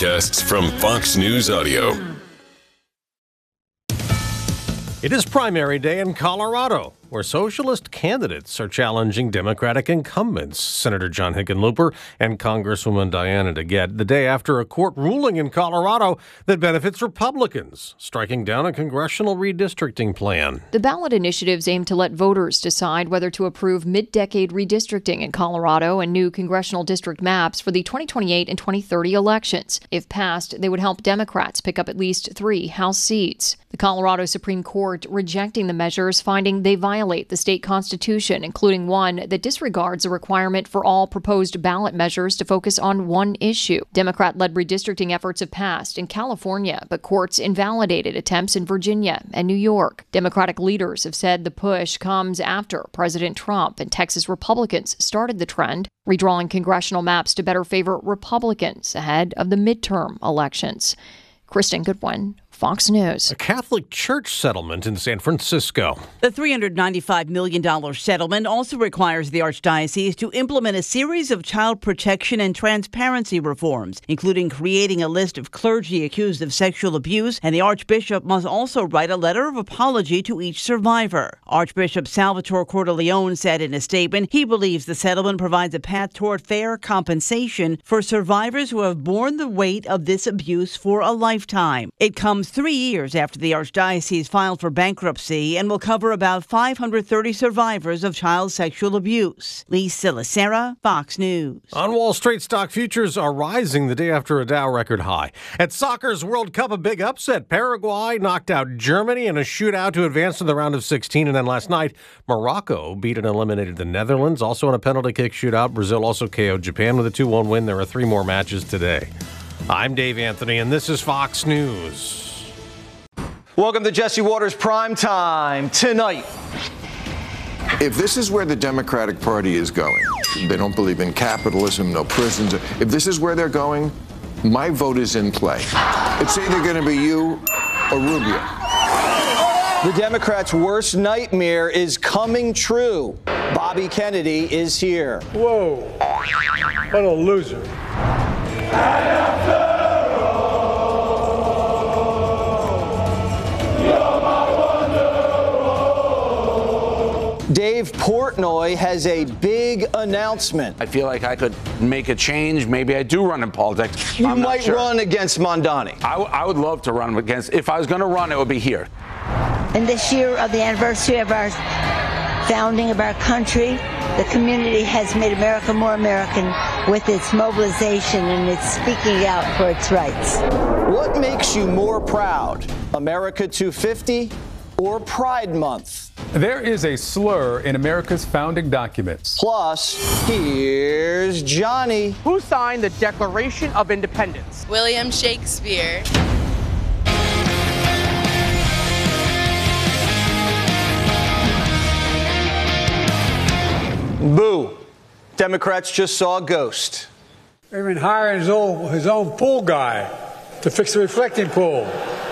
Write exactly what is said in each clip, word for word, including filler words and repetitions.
podcasts from Fox News Audio. It is primary day in Colorado, where socialist candidates are challenging Democratic incumbents, Senator John Hickenlooper and Congresswoman Diana DeGette, the day after a court ruling in Colorado that benefits Republicans, striking down a congressional redistricting plan. The ballot initiatives aim to let voters decide whether to approve mid-decade redistricting in Colorado and new congressional district maps for the twenty twenty-eight and twenty thirty elections. If passed, they would help Democrats pick up at least three House seats. The Colorado Supreme Court rejecting the measures, finding they violate the state constitution, including one that disregards a requirement for all proposed ballot measures to focus on one issue. Democrat-led redistricting efforts have passed in California, but courts invalidated attempts in Virginia and New York. Democratic leaders have said the push comes after President Trump and Texas Republicans started the trend, redrawing congressional maps to better favor Republicans ahead of the midterm elections. Kristen Goodwin, Fox News. A Catholic church settlement in San Francisco. The three hundred ninety-five million dollars settlement also requires the Archdiocese to implement a series of child protection and transparency reforms, including creating a list of clergy accused of sexual abuse, and the Archbishop must also write a letter of apology to each survivor. Archbishop Salvatore Cordileone said in a statement he believes the settlement provides a path toward fair compensation for survivors who have borne the weight of this abuse for a lifetime. It comes three years after the Archdiocese filed for bankruptcy and will cover about five hundred thirty survivors of child sexual abuse. Lisa Lacera, Fox News. On Wall Street, stock futures are rising the day after a Dow record high. At soccer's World Cup, a big upset. Paraguay knocked out Germany in a shootout to advance to the round of sixteen. And then last night, Morocco beat and eliminated the Netherlands. Also in a penalty kick shootout, Brazil also K O'd Japan with a two one win. There are three more matches today. I'm Dave Anthony, and this is Fox News. Welcome to Jesse Watters Prime Time tonight. If this is where the Democratic Party is going, they don't believe in capitalism, no prisons. If this is where they're going, my vote is in play. It's either going to be you or Rubio. The Democrats' worst nightmare is coming true. Bobby Kennedy is here. Whoa, what a loser. Dave Portnoy has a big announcement. I feel like I could make a change. Maybe I do run in politics. You I'm not might sure. run against Mondani. I, w- I would love to run against. If I was going to run, it would be here. In this year of the anniversary of our founding of our country, the community has made America more American with its mobilization and its speaking out for its rights. What makes you more proud, America two fifty or Pride Month? There is a slur in America's founding documents. Plus, here's Johnny. Who signed the Declaration of Independence? William Shakespeare. Boo. Democrats just saw a ghost. They've been hiring his own, his own pool guy to fix the reflecting pool.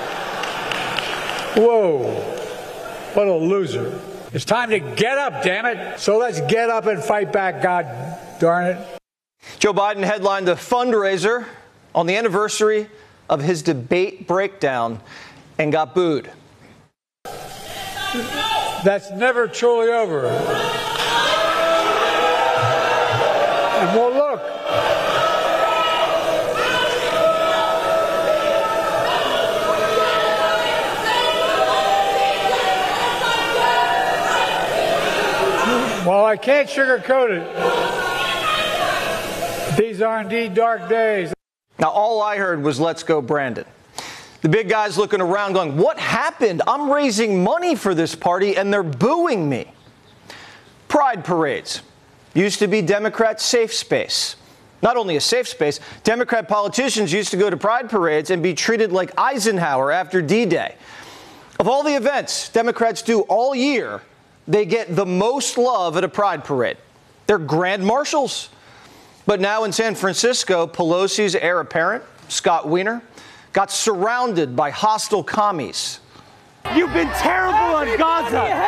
Whoa. What a loser. It's time to get up, damn it. So let's get up and fight back, God darn it. Joe Biden headlined a fundraiser on the anniversary of his debate breakdown and got booed. That's never truly over. And well, look. Well, I can't sugarcoat it. These are indeed dark days. Now, all I heard was, let's go, Brandon. The big guy's looking around going, what happened? I'm raising money for this party, and they're booing me. Pride parades used to be Democrats' safe space. Not only a safe space, Democrat politicians used to go to pride parades and be treated like Eisenhower after D-Day. Of all the events Democrats do all year, they get the most love at a pride parade. They're grand marshals. But now in San Francisco, Pelosi's heir apparent, Scott Wiener, got surrounded by hostile commies. You've been terrible on Gaza.